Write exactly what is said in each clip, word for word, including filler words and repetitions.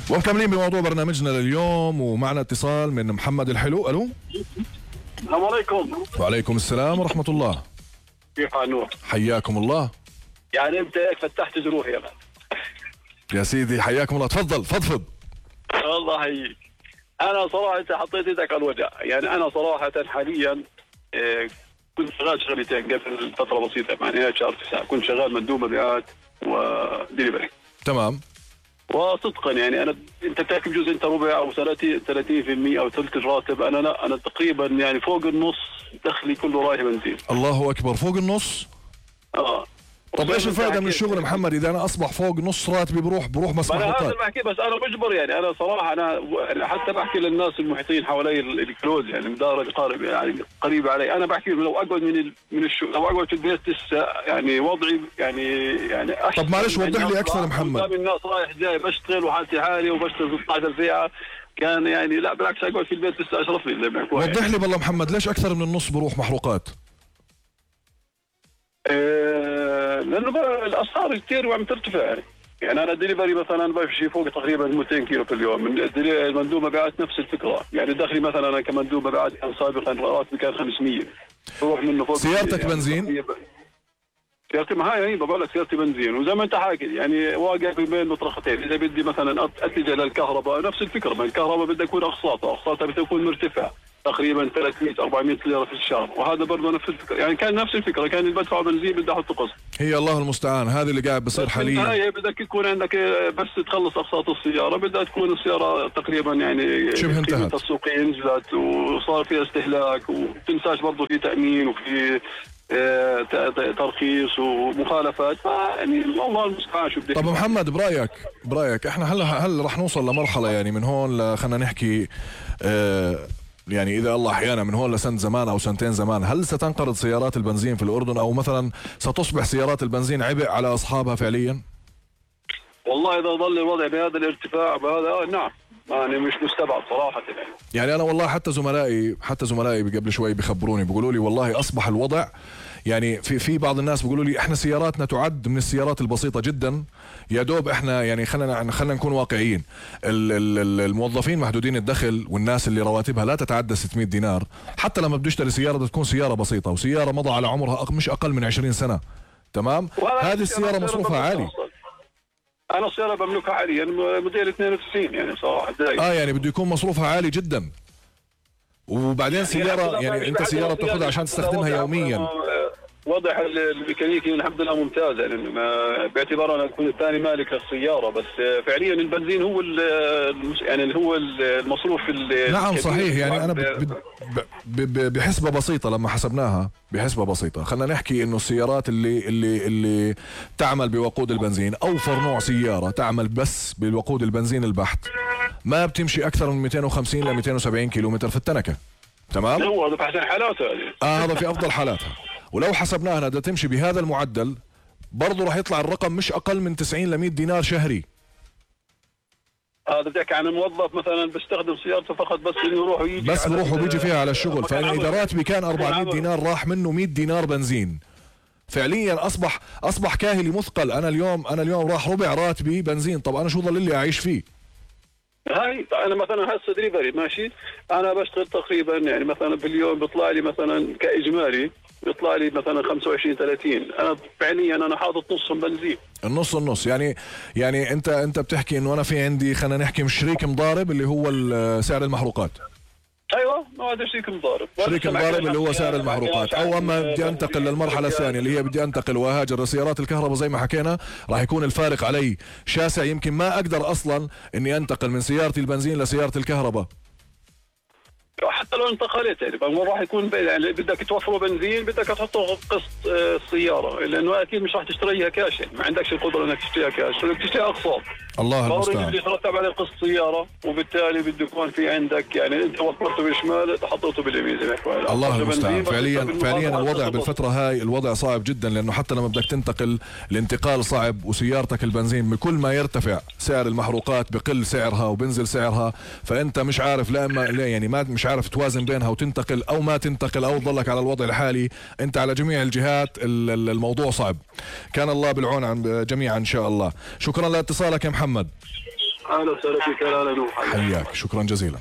ومكملين بموضوع برنامجنا لليوم، ومعنا اتصال من محمد الحلو. الو، السلام عليكم. وعليكم السلام ورحمة الله. كيف حالك؟ حياكم الله. يعني انت هيك فتحت جروحي يا مان. يا سيدي حياكم الله، تفضل فضفض. الله يحييك. انا صراحه حطيت ايدك على الوجع، يعني انا صراحه حاليا إيه كنت شغال شغلتين قبل فتره بسيطه، يعني شهر تسعه كنت شغال مندوب مبيعات ودليفري. تمام. وصدقا يعني انا انت بتحكي بجوز انت ربع او ثلاثين ثلاثين بالمئة او ثلث الراتب، انا لا، انا تقريبا يعني فوق النص دخلي كله رايح بنزين. الله اكبر، فوق النص؟ اه. طب ايش الفائده من الشغل محمد اذا انا اصبح فوق نص راتبي بروح بروح بس محروقات؟ انا هذا بحكي، بس انا بجبر يعني، انا صراحه انا حتى بحكي للناس المحيطين حوالي الكلوز، يعني مدار القارب يعني قريب علي، انا بحكي لو اقعد من من الشغل، لو اقعد في البيت لسه يعني وضعي يعني يعني طب معلش وضح لي اكثر محمد. قدام الناس رايح جاي بشتغل وحالتي حالي وبشتغل ستة عشر ساعه، كان يعني لا بالعكس اقعد في البيت لسه اشرف لي اللي بيحكوا. وضح لي بالله محمد، ليش اكثر من النص بروح محروقات؟ إيه لانه الاسعار كثير وعم ترتفع يعني. يعني انا الدليفري مثلا بمشي فوق تقريبا مئتين كيلو في اليوم، المندوب مبيعات نفس الفكره، يعني دخلي مثلا انا كمندوب مبيعات كان سابقا راتبي كان خمسمئة، بروح منه فوق. سيارتك يعني بنزين؟ سيارتي ما هاي يعني بقول لك سيارتي بنزين، وزي ما انت حاكي يعني واقع بين مطرقتين، اذا بدي مثلا اتجه للكهرباء نفس الفكره، ما الكهرباء بدها تكون اقساطها، اقساطها بدها تكون مرتفعه تقريبا ثلاثمئة أربعمئة ليره في الشهر، وهذا برضه نفس الفكره، يعني كان نفس الفكره، كان اللي بدفعه بنزين بدي احط قسط. هي الله المستعان، هذا اللي قاعد بصير حاليا. هي بدك يكون عندك بس تخلص اقساط السياره، بدها تكون السياره تقريبا يعني شبه انتهت، التسويقيه نزلت وصار فيها استهلاك، وتنساش برضه في تامين وفي ترخيص ومخالفات، يعني الله المستعان شو بدك. طب محمد برايك برايك احنا هلا هل رح نوصل لمرحله يعني من هون خلينا نحكي اه يعني اذا الله احيانا من هون لسنه زمان او سنتين زمان، هل ستنقرض سيارات البنزين في الاردن، او مثلا ستصبح سيارات البنزين عبء على اصحابها فعليا؟ والله اذا ظل الوضع بهذا الارتفاع بهذا آه نعم، يعني مش مستبعد صراحه يعني. يعني انا والله حتى زملائي حتى زملائي قبل شوي بيخبروني بيقولوا لي والله اصبح الوضع يعني في في بعض الناس بيقولوا لي احنا سياراتنا تعد من السيارات البسيطه جدا، يا دوب احنا يعني خلينا خلينا نكون واقعيين، الموظفين محدودين الدخل والناس اللي رواتبها لا تتعدى ستمئة دينار، حتى لما بده يشتري سياره بدها تكون سياره بسيطه، وسياره مضى على عمرها مش اقل من عشرين سنه، تمام؟ هذه السياره مصروفها عالي. انا السياره بملكها حاليا موديل اثنين وتسعين يعني صراحه دايما. اه يعني بده يكون مصروفها عالي جدا، وبعدين سياره يعني انت سياره بتاخذها عشان تستخدمها يوميا. وضع الميكانيكي الحمد لله ممتاز، يعني باعتبار انا اكون ثاني مالك للسياره، بس فعليا البنزين هو يعني هو المصروف. نعم صحيح، يعني انا بحسبه بسيطه لما حسبناها بحسبه بسيطه، خلينا نحكي انه السيارات اللي اللي اللي تعمل بوقود البنزين، اوفر نوع سياره تعمل بس بالوقود البنزين البحت ما بتمشي اكثر من مئتين وخمسين ل مئتين وسبعين كيلومتر في التنكه، تمام؟ هو هذا في احسن حالاتها يعني. اه هذا في افضل حالاتها، ولو حسبناها انها تمشي بهذا المعدل برضه راح يطلع الرقم مش اقل من تسعين ل مئة دينار شهري. هذا آه بدك عن موظف مثلا بيستخدم سيارته فقط بس انه يروح ويجي، بس بروح وبيجي فيها على الشغل، فانا اذا راتبي كان أربعمئة دينار راح منه مئة دينار بنزين، فعليا اصبح اصبح كاهلي مثقل. انا اليوم انا اليوم راح ربع راتبي بنزين، طب انا شو ضل لي اعيش فيه؟ هاي انا مثلا هسه دليفري ماشي، انا بشتغل تقريبا يعني مثلا باليوم بيطلع لي مثلا كاجمالي بيطلع لي مثلا خمسة وعشرين ثلاثين، انا فعليا انا حاطط نص بنزين. النص النص يعني يعني انت انت بتحكي انه انا في عندي خلينا نحكي شريك مضارب اللي هو سعر المحروقات. ايوه ما هذا شريك مضارب، شريك مضارب اللي هو سعر المحروقات، او اما بدي انتقل للمرحله الثانيه اللي هي بدي انتقل واهاجر لسيارات الكهرباء زي ما حكينا، راح يكون الفارق علي شاسع، يمكن ما اقدر اصلا اني انتقل من سيارتي البنزين لسياره الكهرباء. حتى لو انتقلت يعني راح يكون يعني بدك توفره بنزين، بدك تحطه قسط السياره، لانه اكيد مش راح تشتريها كاش، يعني ما عندكش القدره انك تشتريها كاش، بدك تشتريها اقساط. الله المستعان. اللي يترتب عليه قسط سياره، وبالتالي بده يكون في عندك يعني انت وفرته بالشمال حطيته باليمين زي ما يحكوا. الله المستعان. فعليا فعليا الوضع بالفتره هاي الوضع صعب جدا، لانه حتى لما بدك تنتقل الانتقال صعب، وسيارتك البنزين بكل ما يرتفع سعر المحروقات بقل سعرها وبنزل سعرها، فانت مش عارف لا اما يعني ما مش عارف توازن بينها وتنتقل او ما تنتقل او تضلك على الوضع الحالي. انت على جميع الجهات الموضوع صعب. كان الله بالعون عن جميعا ان شاء الله. شكرا لاتصالك يا محمد. اهلا وسهلا فيك. لا نوح، حياك، شكرا جزيلا.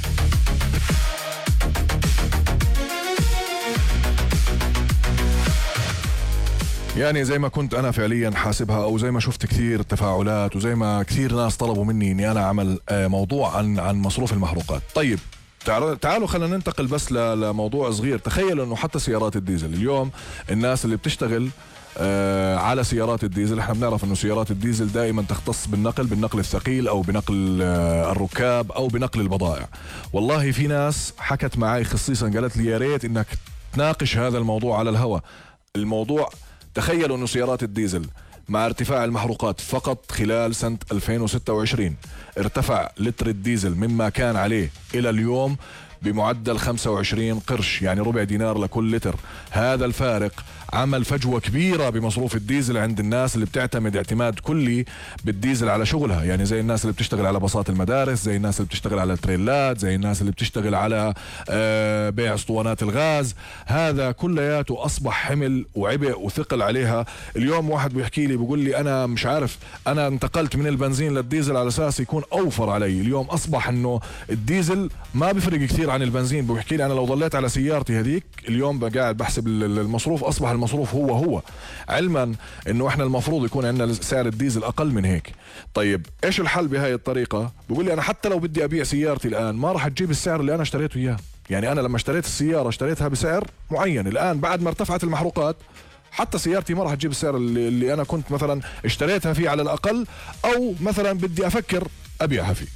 يعني زي ما كنت أنا فعليا حاسبها، أو زي ما شفت كثير تفاعلات، وزي ما كثير ناس طلبوا مني إني أنا أعمل موضوع عن عن مصروف المحروقات. طيب تعالوا خلينا ننتقل بس لموضوع صغير. تخيلوا إنه حتى سيارات الديزل اليوم، الناس اللي بتشتغل على سيارات الديزل، احنا بنعرف إنه سيارات الديزل دائما تختص بالنقل بالنقل الثقيل، أو بنقل الركاب، أو بنقل البضائع. والله في ناس حكت معي خصيصا قالت لي يا ريت إنك تناقش هذا الموضوع على الهواء. الموضوع، تخيلوا انه سيارات الديزل مع ارتفاع المحروقات فقط خلال سنة ألفين وستة وعشرين ارتفع لتر الديزل مما كان عليه الى اليوم بمعدل خمسة وعشرين قرش، يعني ربع دينار لكل لتر. هذا الفارق عمل فجوة كبيرة بمصروف الديزل عند الناس اللي بتعتمد اعتماد كلي بالديزل على شغلها، يعني زي الناس اللي بتشتغل على باصات المدارس، زي الناس اللي بتشتغل على التريلات، زي الناس اللي بتشتغل على بيع اسطوانات الغاز. هذا كلياته أصبح حمل وعبء وثقل عليها. اليوم واحد بيحكي لي بيقول لي أنا مش عارف، أنا انتقلت من البنزين للديزل على أساس يكون أوفر علي. اليوم أصبح إنه الديزل ما بيفرق كثير عن البنزين. بيحكي لي أنا لو ضليت على سيارتي هذيك اليوم بقاعد بحسب المصروف، أصبح المصروف هو هو، علما انه احنا المفروض يكون عندنا سعر الديزل اقل من هيك. طيب ايش الحل بهاي الطريقة؟ بقول لي انا حتى لو بدي ابيع سيارتي الان ما راح تجيب السعر اللي انا اشتريته اياه. يعني انا لما اشتريت السيارة اشتريتها بسعر معين، الان بعد ما ارتفعت المحروقات حتى سيارتي ما راح تجيب السعر اللي, اللي انا كنت مثلا اشتريتها فيه على الاقل، او مثلا بدي افكر ابيعها فيه.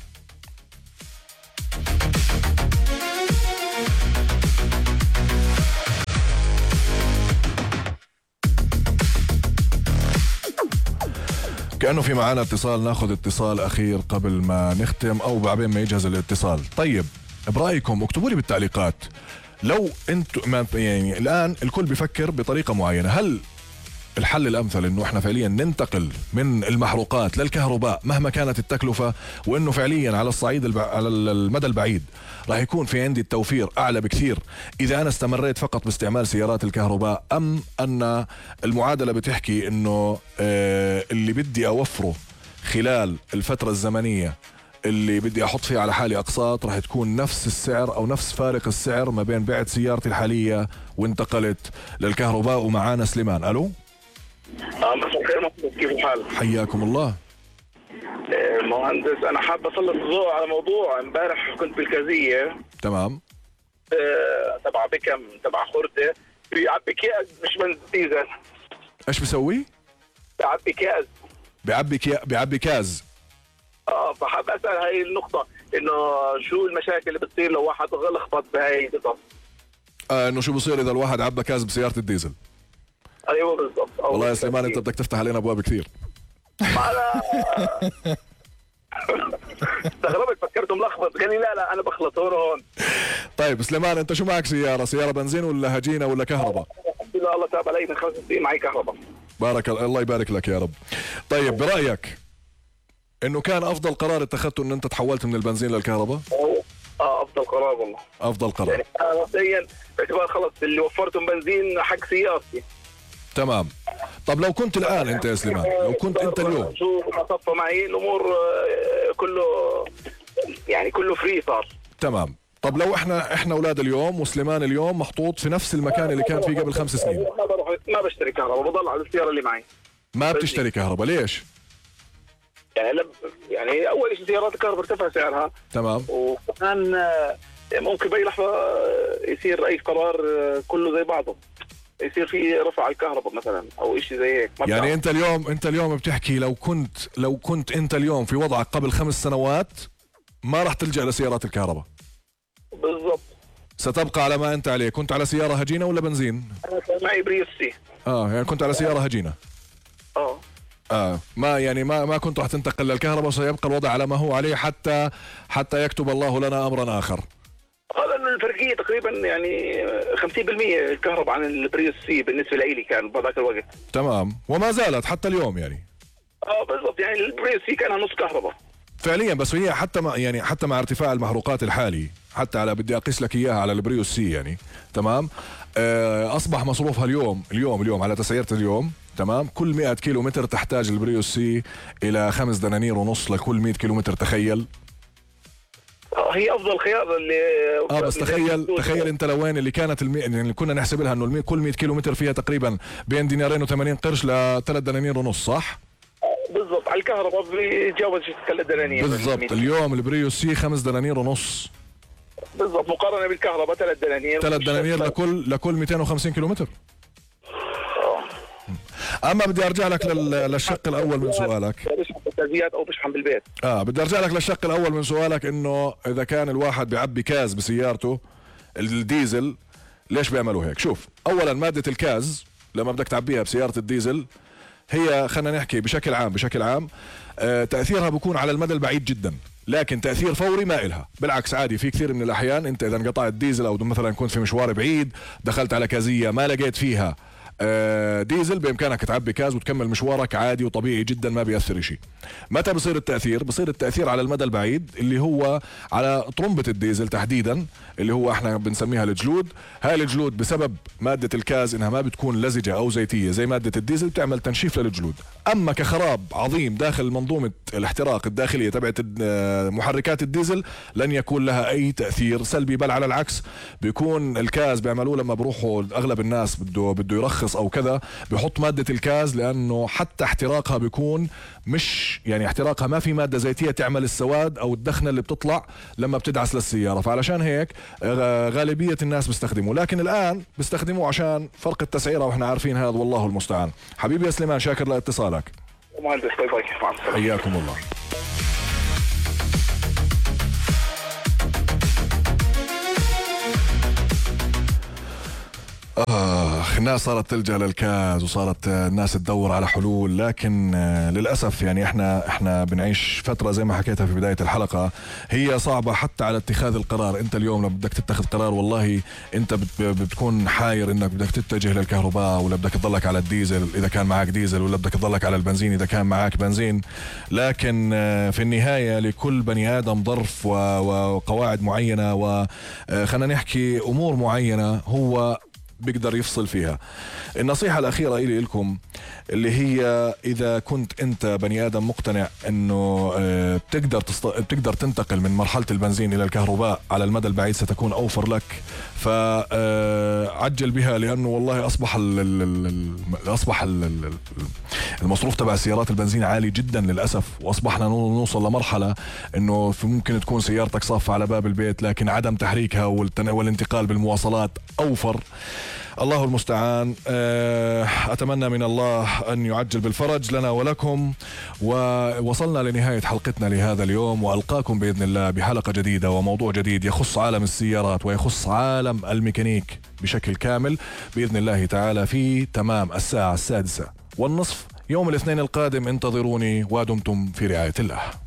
كأنه في معانا اتصال، ناخذ اتصال أخير قبل ما نختم أو بعدين ما يجهز الاتصال. طيب برأيكم اكتبوا لي بالتعليقات، لو انتم يعني الآن الكل بيفكر بطريقة معينة، هل الحل الأمثل إنه إحنا فعليا ننتقل من المحروقات للكهرباء مهما كانت التكلفة، وإنه فعليا على الصعيد الب... على المدى البعيد راح يكون في عندي التوفير أعلى بكثير إذا أنا استمريت فقط باستعمال سيارات الكهرباء، أم أن المعادلة بتحكي إنه آه اللي بدي أوفره خلال الفترة الزمنية اللي بدي أحط فيها على حالي أقساط راح تكون نفس السعر أو نفس فارق السعر ما بين بعت سيارتي الحالية وانتقلت للكهرباء. ومعانا سليمان. ألو. اه مساء الخير، مهندس كيف الحال؟ حياكم الله. آه مهندس انا حاب اسلط الضوء على موضوع. امبارح كنت بالكازيه. تمام. آه تبع بكم تبع خردة، بيعبي كاز مش بنزين. ايش بسوي؟ بيعبي كاز. بيعبي كي... بيعبي كاز. اه فحاب اسال هاي النقطة، انه شو المشاكل اللي بتصير لو واحد لخبط بهاي القصص؟ آه انه شو بصير اذا الواحد عبى كاز بسيارة الديزل؟ ايوه بالضبط. والله يا سليمان انت بدك تفتح علينا ابواب كثير. ما انا استغربت فكرته ملخبط، قال لي لا لا انا بخلط هون هون. طيب سليمان انت شو معك سيارة؟ سيارة بنزين ولا هجينة ولا كهرباء؟ الحمد لله الله تاب علي، من خمس سنين معي كهرباء. بارك الله يبارك لك يا رب. طيب برأيك انه كان افضل قرار اتخذته ان انت تحولت من البنزين للكهرباء؟ اه افضل قرار والله. افضل قرار. يعني انا مبدئيا باعتبار خلص اللي وفرته من بنزين حق سيارتي. تمام. طب لو كنت الان انت يا سليمان، لو كنت انت اليوم شو ما صفى معي الامور كله يعني كله فري صار. تمام. طب لو احنا احنا اولاد اليوم وسليمان اليوم محطوط في نفس المكان اللي كان فيه قبل خمس سنين، ما بروح ما بشتري كهرباء، بضل على السياره اللي معي. ما بتشتري كهرباء ليش؟ يعني لب يعني اول شيء سيارات الكهرباء ارتفع سعرها. تمام. وكمان ممكن باي لحظه يصير اي قرار كله زي بعضه، يصير في رفع الكهرباء مثلا او شيء زي هيك. يعني بتعرف. انت اليوم انت اليوم بتحكي لو كنت لو كنت انت اليوم في وضعك قبل خمس سنوات ما راح تلجأ لسيارات الكهرباء. بالضبط. ستبقى على ما انت عليه. كنت على سيارة هجينة ولا بنزين؟ انا كان معي بريوس سي. اه يعني كنت على سيارة هجينة. اه اه ما يعني ما ما كنت راح تنتقل للكهرباء، وسيبقى الوضع على ما هو عليه حتى حتى يكتب الله لنا امرا اخر. هذا انه الفرقيه تقريبا يعني خمسين بالمئة الكهرباء عن البريوس سي بالنسبه لي كان بهذاك الوقت. تمام. وما زالت حتى اليوم يعني. اه بالضبط، يعني البريوس سي كان نص كهرباء فعليا. بس هي حتى مع يعني حتى مع ارتفاع المحروقات الحالي حتى على بدي اقيس لك اياها على البريوس سي يعني تمام. آه، اصبح مصروفها اليوم اليوم اليوم على تسعيرة اليوم تمام كل مئة كيلو متر تحتاج البريوس سي الى خمس دنانير ونص لكل مئة كيلو متر. تخيل. هي افضل خيار اللي اه بس تخيل تخيل انت لوين اللي كانت المي... يعني اللي كنا نحسب لها انه المي... كل مئة كيلو متر فيها تقريبا بين دينارين وثمانين قرش لثلاث دنانير ونص صح؟ بالضبط. على الكهرباء بيتجاوز ثلاث دنانير بالضبط. اليوم البريوس سي خمس دنانير ونص بالضبط مقارنه بالكهرباء ثلاث دنانير ثلاث دنانير لكل لكل مئتين وخمسين كيلو متر. اما بدي ارجع لك لل... للشق الاول من سؤالك. بشحن بالتزيات او بشحن بالبيت. اه بدي ارجع لك للشق الاول من سؤالك انه اذا كان الواحد بيعبي كاز بسيارته الديزل ليش بيعملوا هيك؟ شوف اولا مادة الكاز لما بدك تعبيها بسيارة الديزل هي خلينا نحكي بشكل عام بشكل عام آه تأثيرها بيكون على المدى البعيد جدا، لكن تأثير فوري ما إلها. بالعكس عادي في كثير من الأحيان أنت إذا انقطعت ديزل أو مثلا كنت في مشوار بعيد دخلت على كازية ما لقيت فيها ديزل بإمكانك تعبي كاز وتكمل مشوارك عادي وطبيعي جدا ما بيأثر شيء. متى بصير التأثير؟ بصير التأثير على المدى البعيد اللي هو على طرمبة الديزل تحديدا اللي هو احنا بنسميها الجلود. هاي الجلود بسبب مادة الكاز انها ما بتكون لزجة او زيتية زي مادة الديزل بتعمل تنشيف للجلود. اما كخراب عظيم داخل منظومة الاحتراق الداخلية تبعت محركات الديزل لن يكون لها اي تأثير سلبي، بل على العكس بيكون الكاز بيعملوه لما بروحوا اغلب الناس بده بده يرخص او كذا بيحط مادة الكاز لانه حتى احتراقها بيكون مش يعني احتراقها ما في مادة زيتية تعمل السواد او الدخنة اللي بتطلع لما بتدعس للسيارة، فعلشان هيك غالبية الناس بيستخدموا، لكن الان بيستخدموا عشان فرق التسعيرة واحنا عارفين هذا والله المستعان. حبيبي يا سليمان شاكر لاتصالك. مهندس باي باي مع السلامة. حياكم الله. آه الناس صارت تلجأ للكاز وصارت الناس تدور على حلول، لكن آه للأسف يعني احنا احنا بنعيش فترة زي ما حكيتها في بداية الحلقة هي صعبة حتى على اتخاذ القرار. انت اليوم لما بدك تتخذ قرار والله انت بتكون حاير انك بدك تتجه للكهرباء ولا بدك تضلك على الديزل اذا كان معك ديزل ولا بدك تضلك على البنزين اذا كان معك بنزين. لكن آه في النهاية لكل بني آدم ظرف وقواعد معينة وخلنا نحكي امور معينة هو بيقدر يفصل فيها. النصيحة الأخيرة إلي لكم اللي هي إذا كنت أنت بني آدم مقتنع أنه بتقدر تست... بتقدر تنتقل من مرحلة البنزين إلى الكهرباء على المدى البعيد ستكون أوفر لك فعجل بها، لأنه والله أصبح ال... ال... أصبح ال... المصروف تبع سيارات البنزين عالي جدا للأسف، وأصبحنا نوصل لمرحلة أنه في ممكن تكون سيارتك صافة على باب البيت لكن عدم تحريكها والتن... والانتقال بالمواصلات أوفر. الله المستعان. أتمنى من الله أن يعجل بالفرج لنا ولكم. ووصلنا لنهاية حلقتنا لهذا اليوم، وألقاكم بإذن الله بحلقة جديدة وموضوع جديد يخص عالم السيارات ويخص عالم الميكانيك بشكل كامل بإذن الله تعالى في تمام الساعة السادسة والنصف يوم الاثنين القادم. انتظروني ودمتم في رعاية الله.